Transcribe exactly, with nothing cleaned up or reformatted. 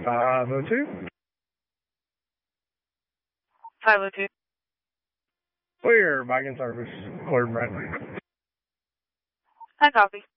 five oh two. five oh two. We're back in service. We're Bradley. I copy.